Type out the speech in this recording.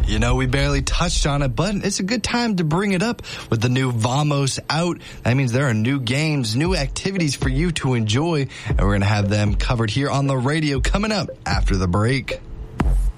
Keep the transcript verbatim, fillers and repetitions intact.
You know, we barely touched on it, but it's a good time to bring it up with the new Vamos out. That means there are new games, new activities for you to enjoy, and we're going to have them covered here on the radio coming up after the break.